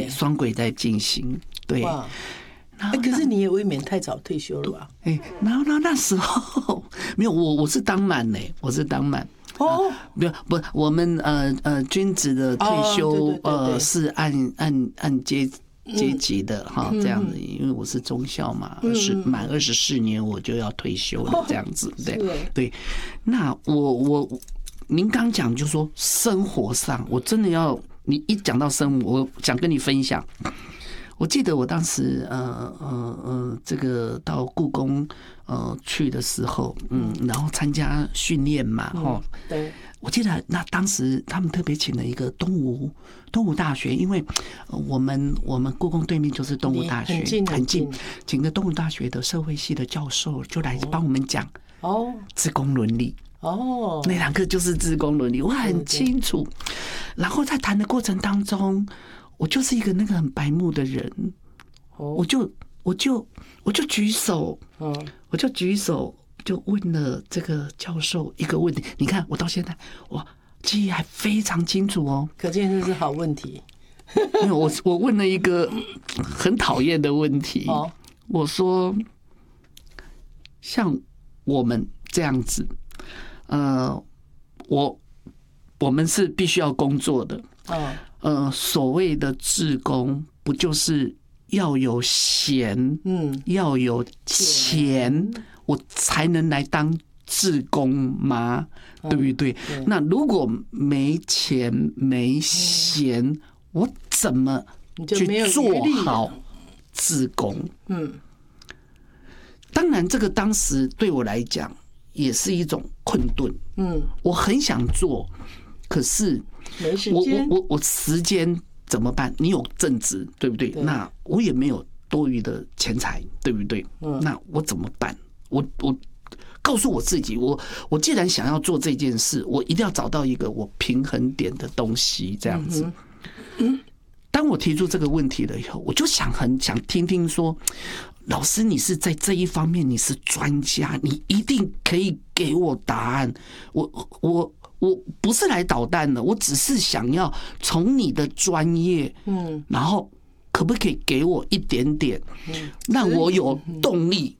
对，双轨在进行，对。 可是你也未免太早退休了吧？ 然后那时候没有我是当满呢，我是当满。不，我们军职的退休是按阶级的哈，这样子，因为我是中校嘛，满24年我就要退休了，这样子，对。那您刚讲就说生活上，我真的要你一讲到生活，我想跟你分享。我记得我当时这个到故宫去的时候，然后参加训练嘛， 对， 我记得那当时他们特别请了一个东吴大学，因为我们故宫对面就是东吴大学，很近，请个东吴大学的社会系的教授就来帮我们讲志工伦理。那堂课就是志工伦理，我很清楚。然后在谈的过程当中，我就是一个那个很白目的人，我就举手，就问了这个教授一个问题。你看我到现在我记忆还非常清楚哦， 可见这是好问题。 因为我问了一个很讨厌的问题，我说像我们这样子，我们是必须要工作的。所谓的志工，不就是要有闲，要有钱，我才能来当志工吗？对不对？那如果没钱没闲，我怎么去做好志工？当然，这个当时对我来讲也是一种困顿。我很想做，可是没时间， 我时间怎么办？你有正职，对不对？那我也没有多余的钱财，对不对？那我怎么办？我告诉我自己，我既然想要做这件事，我一定要找到一个我平衡点的东西，这样子。当我提出这个问题了以后，我就很想听听说，老师，你是在这一方面你是专家，你一定可以给我答案。我不是来捣蛋的，我只是想要从你的专业，然后可不可以给我一点点，让我有动力？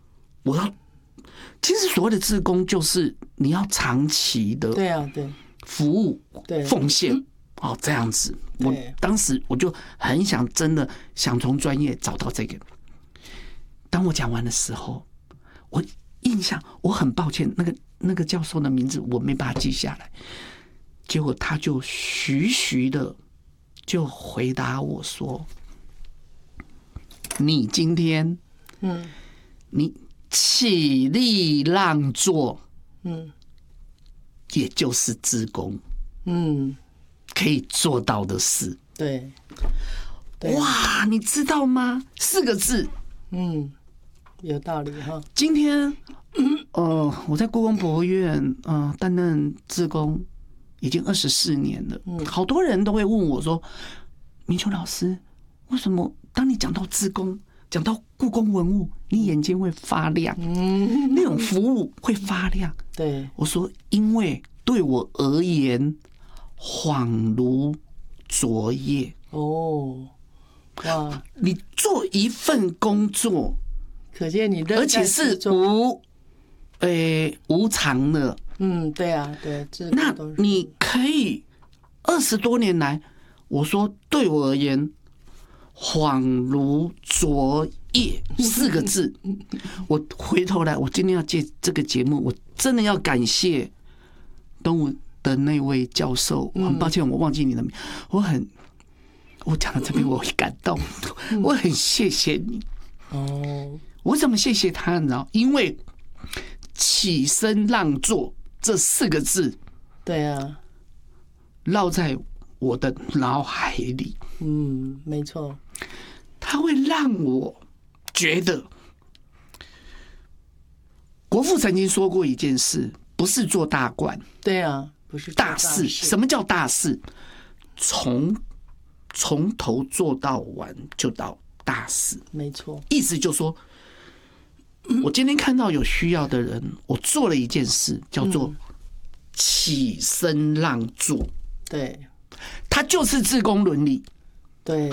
其实所谓的志工就是你要长期的，服务，奉献，这样子。我当时我就很想，真的想从专业找到这个。当我讲完的时候，我印象我很抱歉，那个教授的名字我没把它记下来。结果他就徐的就回答我说：“你今天，你起立让座，也就是志工，可以做到的事。” 对， 哇，你知道吗？4个字， 有道理哈。 今天，我在故宫博物院担任志工已经24年了。好多人都会问我说：“明秋老师，为什么当你讲到志工，讲到故宫文物，你眼睛会发亮？那种服务会发亮？” 对， 我说：“因为对我而言，恍如昨夜。” 哇！ 你做一份工作， 可见你而且是无偿的。 对啊，对。 那你可以20多年来，我说对我而言，恍如昨夜4个字。我回头来，我今天要借这个节目，我真的要感谢东吴的那位教授。很抱歉，我忘记你的名，我讲到这边我会感动，我很谢谢你。我怎么谢谢他呢？因为起身让座这4个字， 对啊， 烙在我的脑海里。 没错， 它会让我觉得，国父曾经说过一件事，不是做大官。 对啊，不是大事。什么叫大事？从头做到完就到大事。 没错， 意思就是说，我今天看到有需要的人，我做了一件事，叫做起身让座。 对， 它就是志工伦理。 对。